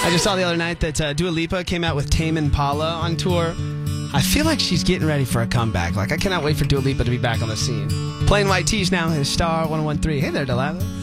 I just saw the other night that Dua Lipa came out with Tame Impala on tour. I feel like she's getting ready for a comeback. Like, I cannot wait for Dua Lipa to be back on the scene. Plain White Tees now, his Star 101.3. Hey there, Delilah.